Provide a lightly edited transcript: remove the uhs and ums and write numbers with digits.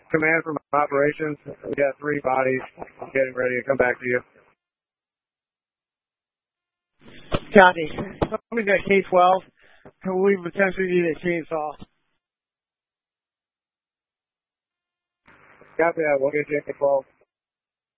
command from operations. We got 3 bodies getting ready to come back to you. Copy. Somebody's got K-12. We potentially need a chainsaw. Copy that. We'll get you K-12.